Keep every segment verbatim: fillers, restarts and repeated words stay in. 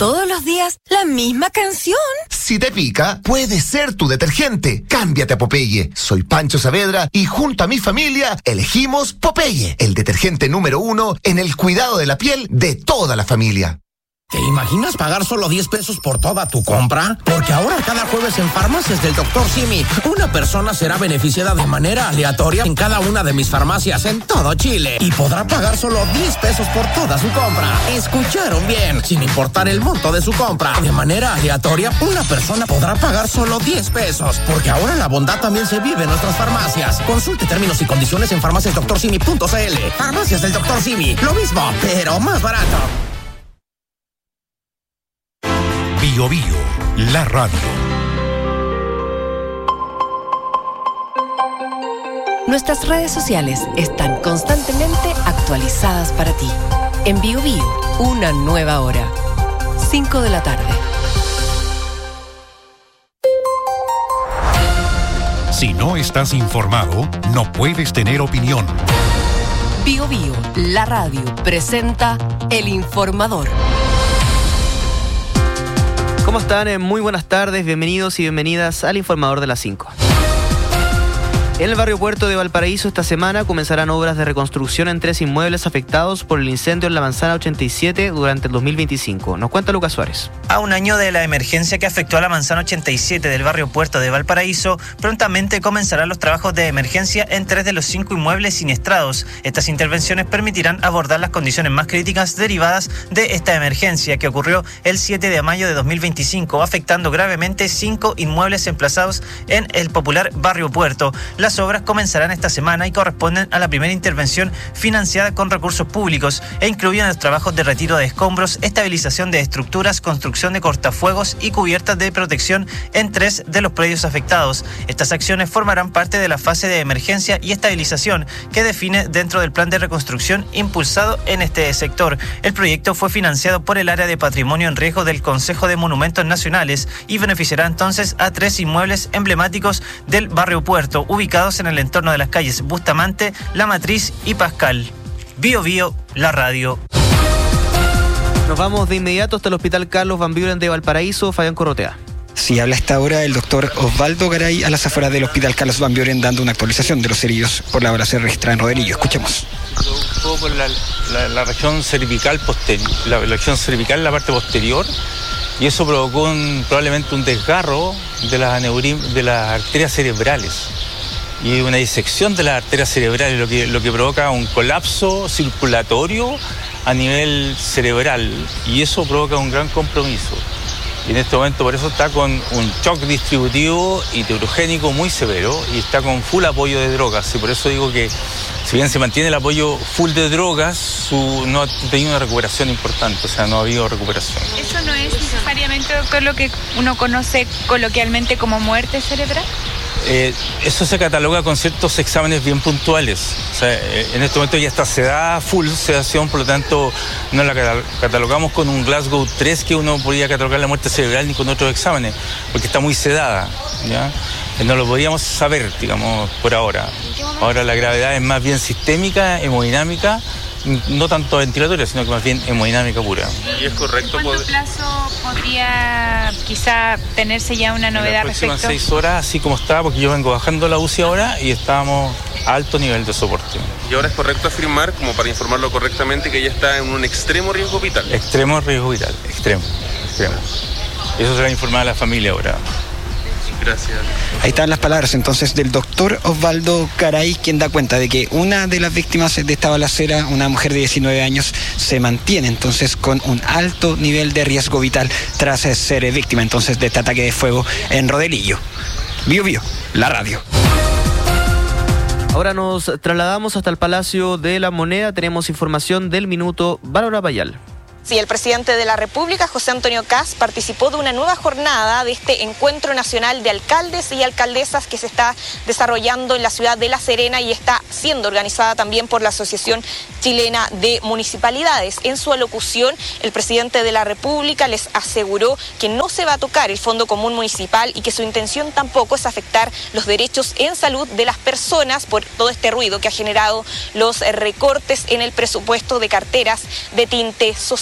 todos los días la misma canción. Si te pica, puede ser tu detergente. Cámbiate a Popeye. Soy Pancho Saavedra y junto a mi familia elegimos Popeye, el detergente número uno en el cuidado de la piel de toda la familia. ¿Te imaginas pagar solo diez pesos por toda tu compra? Porque ahora cada jueves en Farmacias del doctor Simi, una persona será beneficiada de manera aleatoria en cada una de mis farmacias en todo Chile y podrá pagar solo diez pesos por toda su compra. ¿Escucharon bien? Sin importar el monto de su compra, de manera aleatoria, una persona podrá pagar solo diez pesos. Porque ahora la bondad también se vive en nuestras farmacias. Consulte términos y condiciones en farmacias doctor simi punto c l. Farmacias del doctor Simi, lo mismo, pero más barato. Bio Bio, la radio. Nuestras redes sociales están constantemente actualizadas para ti. En Bio Bio, una nueva hora. cinco de la tarde. Si no estás informado, no puedes tener opinión. Bio Bio, la radio, presenta El Informador. ¿Cómo están? Muy buenas tardes, bienvenidos y bienvenidas al Informador de las cinco. En el barrio Puerto de Valparaíso esta semana comenzarán obras de reconstrucción en tres inmuebles afectados por el incendio en la Manzana ochenta y siete durante el dos mil veinticinco. Nos cuenta Lucas Suárez. A un año de la emergencia que afectó a la Manzana ochenta y siete del barrio Puerto de Valparaíso, prontamente comenzarán los trabajos de emergencia en tres de los cinco inmuebles siniestrados. Estas intervenciones permitirán abordar las condiciones más críticas derivadas de esta emergencia que ocurrió el siete de mayo de dos mil veinticinco, afectando gravemente cinco inmuebles emplazados en el popular barrio Puerto. Las obras comenzarán esta semana y corresponden a la primera intervención financiada con recursos públicos e incluyen los trabajos de retiro de escombros, estabilización de estructuras, construcción de cortafuegos y cubiertas de protección en tres de los predios afectados. Estas acciones formarán parte de la fase de emergencia y estabilización que define dentro del plan de reconstrucción impulsado en este sector. El proyecto fue financiado por el área de patrimonio en riesgo del Consejo de Monumentos Nacionales y beneficiará entonces a tres inmuebles emblemáticos del barrio Puerto, ubicados en el entorno de las calles Bustamante, La Matriz y Pascal. Bio Bio, la radio. Nos vamos de inmediato hasta el Hospital Carlos Van Buren de Valparaíso. Fabián Corrotea. Sí, habla hasta ahora el doctor Osvaldo Garay a las afueras del Hospital Carlos Van Buren, dando una actualización de los heridos por la hora se registra en Roderillo. Escuchemos. Todo por la, la, la región cervical posterior, la, la región cervical, la parte posterior, y eso provocó un, probablemente un desgarro de las aneurismas, de las arterias cerebrales y una disección de las arterias cerebrales, lo que, lo que provoca un colapso circulatorio a nivel cerebral, y eso provoca un gran compromiso. Y en este momento por eso está con un shock distributivo y neurogénico muy severo y está con full apoyo de drogas. Y por eso digo que si bien se mantiene el apoyo full de drogas, su, no ha tenido una recuperación importante, o sea, no ha habido recuperación. ¿Eso no es necesariamente, doctor, lo que uno conoce coloquialmente como muerte cerebral? Eh, eso se cataloga con ciertos exámenes bien puntuales. O sea, eh, en este momento ya está sedada, full sedación, por lo tanto no la catalogamos con un Glasgow tres que uno podría catalogar la muerte cerebral ni con otros exámenes, porque está muy sedada, ¿ya? Eh, no lo podríamos saber, digamos, por ahora. Ahora la gravedad es más bien sistémica, hemodinámica, no tanto ventilatoria, sino que más bien hemodinámica pura. ¿Y es correcto? ¿En cuánto plazo podría quizá tenerse ya una novedad respecto? En las próximas seis horas, así como está, porque yo vengo bajando la U C I ahora y estábamos a alto nivel de soporte. ¿Y ahora es correcto afirmar, como para informarlo correctamente, que ella está en un extremo riesgo vital? Extremo riesgo vital, extremo, extremo. Eso se va a informar a la familia ahora. Gracias. Ahí están las palabras entonces del doctor Osvaldo Garay, quien da cuenta de que una de las víctimas de esta balacera, una mujer de diecinueve años, se mantiene entonces con un alto nivel de riesgo vital tras ser víctima entonces de este ataque de fuego en Rodelillo. Bio Bio, la radio. Ahora nos trasladamos hasta el Palacio de la Moneda. Tenemos información del minuto. Bárbara Payal. Sí, el presidente de la República, José Antonio Kast, participó de una nueva jornada de este Encuentro Nacional de Alcaldes y Alcaldesas que se está desarrollando en la ciudad de La Serena y está siendo organizada también por la Asociación Chilena de Municipalidades. En su alocución, el presidente de la República les aseguró que no se va a tocar el Fondo Común Municipal y que su intención tampoco es afectar los derechos en salud de las personas por todo este ruido que ha generado los recortes en el presupuesto de carteras de tinte social.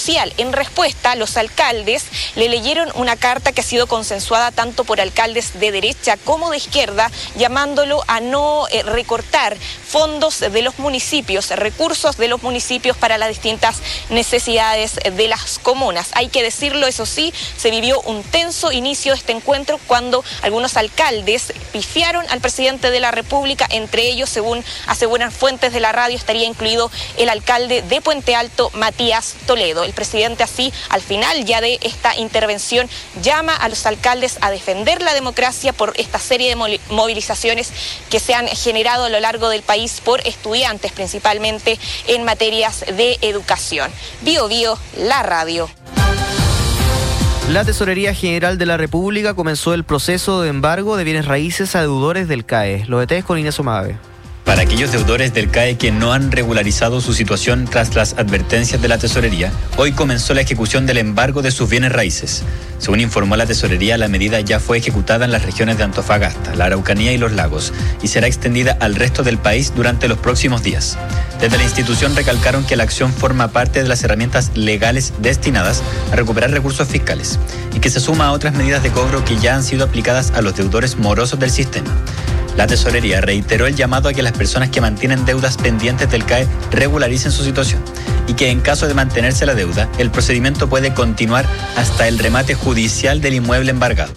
social. En respuesta, los alcaldes le leyeron una carta que ha sido consensuada tanto por alcaldes de derecha como de izquierda, llamándolo a no eh, recortar fondos de los municipios, recursos de los municipios para las distintas necesidades de las comunas. Hay que decirlo, eso sí, se vivió un tenso inicio de este encuentro cuando algunos alcaldes pifiaron al presidente de la República. Entre ellos, según aseguran fuentes de la radio, estaría incluido el alcalde de Puente Alto, Matías Toledo. El presidente así, al final ya de esta intervención, llama a los alcaldes a defender la democracia por esta serie de movilizaciones que se han generado a lo largo del país por estudiantes, principalmente en materias de educación. Bio Bio, la radio. La Tesorería General de la República comenzó el proceso de embargo de bienes raíces a deudores del C A E. Lo detalles con Inés Omave. Para aquellos deudores del C A E que no han regularizado su situación tras las advertencias de la Tesorería, hoy comenzó la ejecución del embargo de sus bienes raíces. Según informó la Tesorería, la medida ya fue ejecutada en las regiones de Antofagasta, la Araucanía y los Lagos y será extendida al resto del país durante los próximos días. Desde la institución recalcaron que la acción forma parte de las herramientas legales destinadas a recuperar recursos fiscales y que se suma a otras medidas de cobro que ya han sido aplicadas a los deudores morosos del sistema. La Tesorería reiteró el llamado a que las personas que mantienen deudas pendientes del C A E regularicen su situación y que en caso de mantenerse la deuda, el procedimiento puede continuar hasta el remate judicial del inmueble embargado.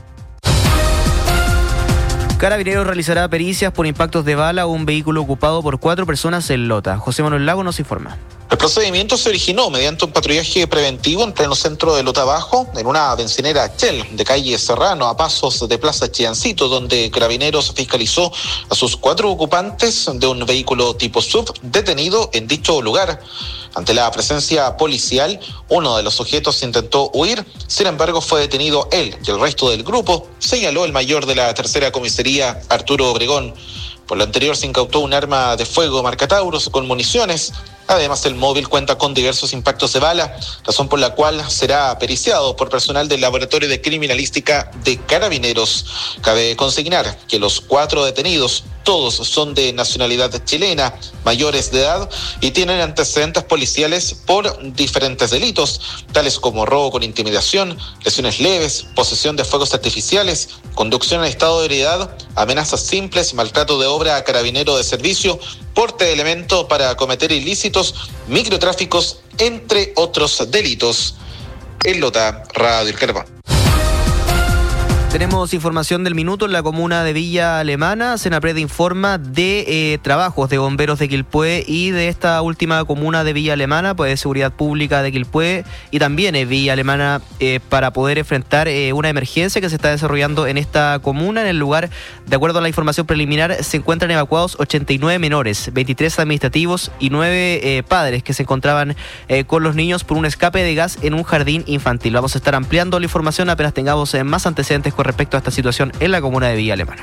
Carabineros realizará pericias por impactos de bala a un vehículo ocupado por cuatro personas en Lota. José Manuel Lago nos informa. El procedimiento se originó mediante un patrullaje preventivo en pleno centro de Lota Bajo, en una bencinera Shell de calle Serrano, a pasos de Plaza Chiancito, donde Carabineros fiscalizó a sus cuatro ocupantes de un vehículo tipo S U V detenido en dicho lugar. Ante la presencia policial, uno de los sujetos intentó huir, sin embargo fue detenido él y el resto del grupo, señaló el mayor de la tercera comisaría, Arturo Obregón. Por lo anterior se incautó un arma de fuego marca Taurus con municiones. Además, el móvil cuenta con diversos impactos de bala, razón por la cual será periciado por personal del Laboratorio de Criminalística de Carabineros. Cabe consignar que los cuatro detenidos, todos son de nacionalidad chilena, mayores de edad y tienen antecedentes policiales por diferentes delitos, tales como robo con intimidación, lesiones leves, posesión de fuegos artificiales, conducción en estado de ebriedad, amenazas simples, maltrato de obra a carabinero de servicio, porte de elemento para cometer ilícitos, microtráficos, entre otros delitos. En Lota, Radio El Carbón. Tenemos información del minuto en la comuna de Villa Alemana. Senapred informa de eh, trabajos de bomberos de Quilpué y de esta última comuna de Villa Alemana, pues de seguridad pública de Quilpué y también eh, Villa Alemana eh, para poder enfrentar eh, una emergencia que se está desarrollando en esta comuna. En el lugar, de acuerdo a la información preliminar, se encuentran evacuados ochenta y nueve menores, veintitrés administrativos y nueve eh, padres que se encontraban eh, con los niños por un escape de gas en un jardín infantil. Vamos a estar ampliando la información apenas tengamos eh, más antecedentes con respecto a esta situación en la comuna de Villa Alemana.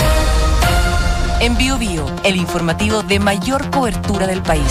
En Bio Bio, el informativo de mayor cobertura del país.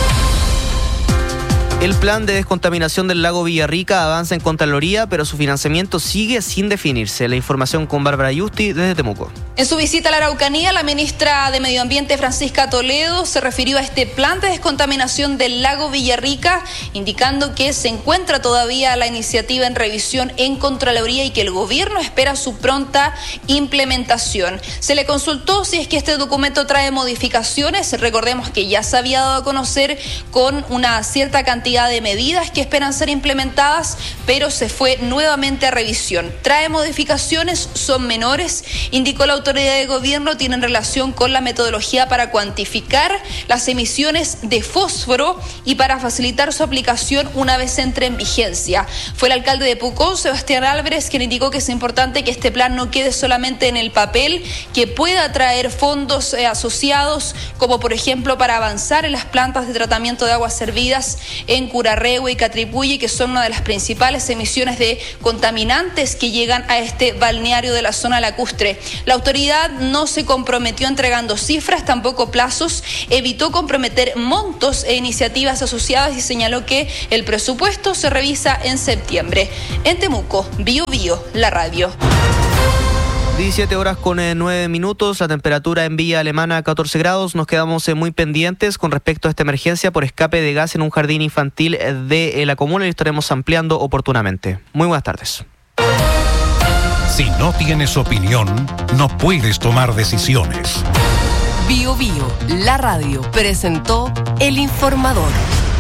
El plan de descontaminación del lago Villarrica avanza en Contraloría, pero su financiamiento sigue sin definirse. La información con Bárbara Yusti desde Temuco. En su visita a la Araucanía, la ministra de Medio Ambiente, Francisca Toledo, se refirió a este plan de descontaminación del lago Villarrica, indicando que se encuentra todavía la iniciativa en revisión en Contraloría y que el gobierno espera su pronta implementación. Se le consultó si es que este documento trae modificaciones. Recordemos que ya se había dado a conocer con una cierta cantidad de medidas que esperan ser implementadas, pero se fue nuevamente a revisión. Trae modificaciones, son menores, indicó la autoridad de gobierno, tienen relación con la metodología para cuantificar las emisiones de fósforo y para facilitar su aplicación una vez entre en vigencia. Fue el alcalde de Pucón, Sebastián Álvarez, quien indicó que es importante que este plan no quede solamente en el papel, que pueda traer fondos eh, asociados, como por ejemplo para avanzar en las plantas de tratamiento de aguas servidas en Curarrehue y Catripulli, que son una de las principales emisiones de contaminantes que llegan a este balneario de la zona lacustre. La autoridad no se comprometió entregando cifras, tampoco plazos, evitó comprometer montos e iniciativas asociadas y señaló que el presupuesto se revisa en septiembre. En Temuco, Bio Bio, la radio. diecisiete horas con nueve minutos, la temperatura en Villa Alemana catorce grados. Nos quedamos eh, muy pendientes con respecto a esta emergencia por escape de gas en un jardín infantil de eh, la comuna y lo estaremos ampliando oportunamente. Muy buenas tardes. Si no tienes opinión, no puedes tomar decisiones. Bio Bio, la radio, presentó El Informador.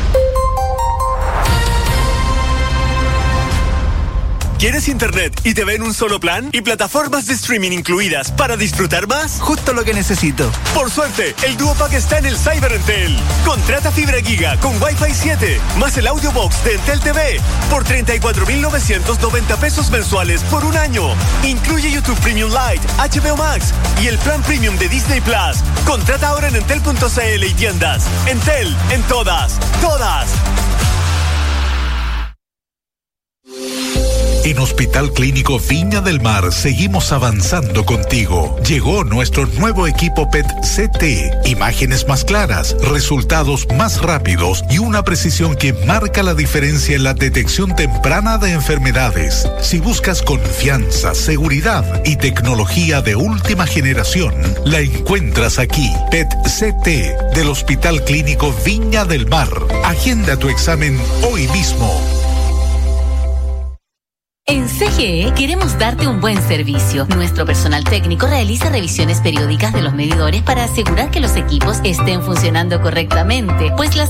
¿Quieres internet y T V en un solo plan? ¿Y plataformas de streaming incluidas para disfrutar más? Justo lo que necesito. Por suerte, el Duopack está en el Cyber Entel. Contrata fibra giga con Wi-Fi siete, más el Audio Box de Entel T V por treinta y cuatro mil novecientos noventa pesos mensuales por un año. Incluye YouTube Premium Lite, H B O Max y el plan Premium de Disney Plus. Contrata ahora en entel punto c l y tiendas. Entel, en todas, todas. En Hospital Clínico Viña del Mar seguimos avanzando contigo. Llegó nuestro nuevo equipo P E T C T. Imágenes más claras, resultados más rápidos y una precisión que marca la diferencia en la detección temprana de enfermedades. Si buscas confianza, seguridad y tecnología de última generación, la encuentras aquí. P E T C T del Hospital Clínico Viña del Mar. Agenda tu examen hoy mismo. En C G E queremos darte un buen servicio. Nuestro personal técnico realiza revisiones periódicas de los medidores para asegurar que los equipos estén funcionando correctamente, pues las